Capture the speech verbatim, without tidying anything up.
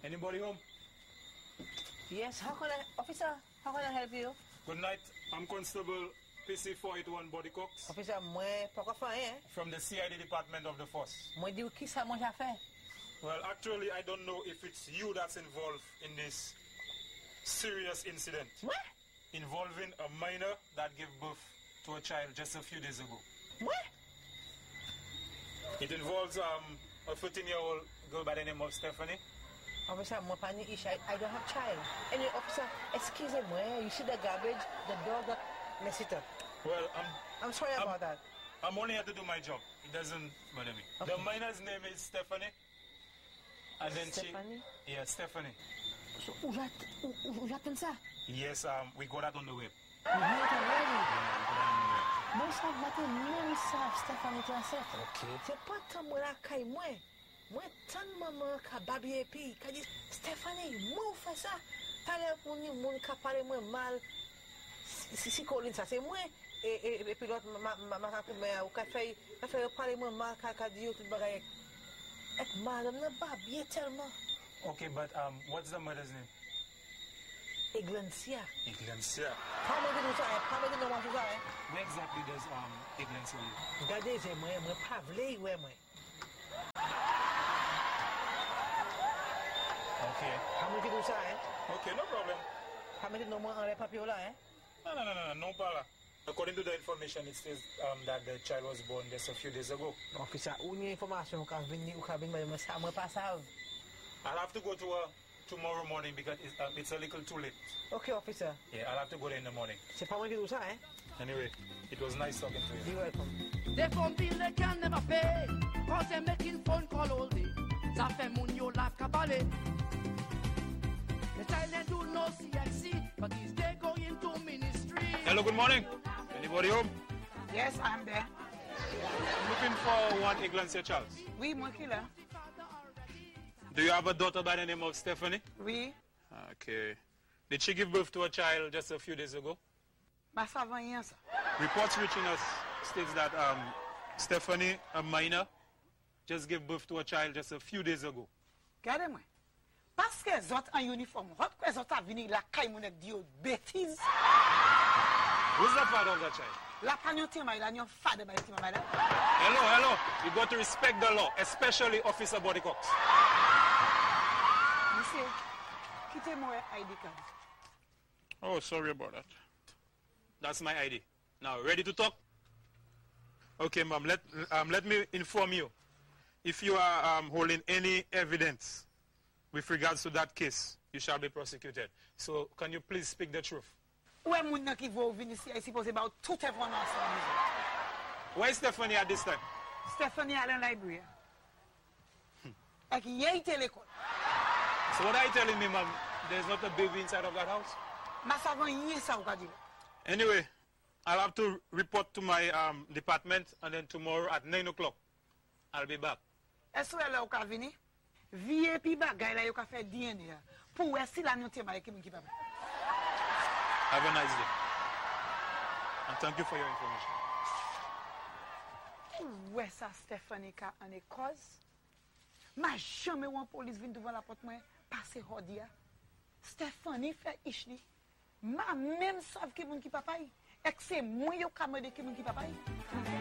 Anybody home? Yes, how can I, officer, how can I help you? Good night. I'm Constable P C four eighty-one Body Cox. Officer, moi, pourquoi faire, hein? From the C I D Department of the Force. Moi, dis qui ça moi j'ai fait? Well, actually, I don't know if it's you that's involved in this serious incident. What? Involving a minor that gave birth to a child just a few days ago. What? It involves um, a fourteen-year-old girl by the name of Stephanie. Officer, moi panic issue. I, I don't have child. Anyway, officer, excuse me. You see the garbage? The dog got messed it up. Well, I'm... I'm sorry I'm, about that. I'm only here to do my job. It doesn't bother me. Okay. The minor's name is Stephanie. And then Stephanie? she... Yeah, Stephanie. So, où j'attends ça? Yes, um, we got that on the web. You heard it already? Yeah, we got that on the web. Moi, ça matin, même ça, Stephanie Classette. Okay. C'est pas tant moi la caille, moi. Moi, tant maman qui a babi et puis, qui a dit, Stephanie, moi, on fait ça. Parler pour nous, mon qui a parlé moi mal. Si, si, Colin, ça, c'est moi. Et, et, et puis l'autre, ma, ma, ma, ma, ma, qui a fait, qui a fait parler moi mal, qui a dit, tout le bagage. Et madame n'a pas bien tellement. Okay, but um, what's the mother's name? Eglancia. Iglencia. How many do you say? How many do you want to say? Where exactly does um, Iglencia live? Regardez, c'est moi, moi, pas vle, ouais, moi. Okay. How many do you say? Okay, no problem. How many do you want to papier là, hein? No, no, no, no, no, no problem. According to the information, it says um, that the child was born just a few days ago. Officer, une information qu'a venu ou qu'a venu, mais ça moi pas ça. I'll have to go to her tomorrow morning because it's, uh, it's a little too late. Okay, officer. Yeah, I'll have to go there in the morning. C'est pas moi qui dis ça, hein? Anyway, it was nice talking to you. You're welcome. They phone bill they can never pay, cause they're making phone call all day. Ça fait moun yo la kabale. The child they do no C I C, but he's they going to ministry. Hello, good morning. Anybody home? Yes, I'm there. I'm looking for one Iglencia child. Oui, mon killer. Do you have a daughter by the name of Stephanie? Oui. Okay. Did she give birth to a child just a few days ago? Bah, ça va rien, ça. Reports reaching us states that um, Stephanie, a minor, just gave birth to a child just a few days ago. Regardez-moi. Parce que les autres en uniforme, pourquoi les autres venus la caille mon dit bêtise? Who's the father of that child? La pagnoté, mais la n'y a pas de bêtise, madame. Hello, hello. You got to respect the law, especially Officer Body Cox. Monsieur, quittez-moi I D card. Oh, sorry about that. That's my I D. Now, ready to talk? Okay, ma'am, let, um, let me inform you. If you are um, holding any evidence with regards to that case, you shall be prosecuted. So, can you please speak the truth? Où est mon qui va venir ici, ici pour about toute information. Where is Stephanie at this time? Stephanie à la library. Et qui y a été l'école. So what are you telling me, ma'am? There's not a baby inside of that house? Ma savon y est ça ou dire. Anyway, I'll have to report to my um, department, and then tomorrow at nine o'clock, I'll be back. Est-ce que là ou ka venir? Vie puis bagay là yo ka faire D N A. Pour est si la noté ma équipe qui pas. Have a nice day. And thank you for your information. Où est ça Stephanie ka en cause? Ma jamais ou police vient devant la porte moi passer hodia. Stephanie fait ishli. Ma même savent que mon qui papa. Et c'est moi yo ka me de que mon qui papa.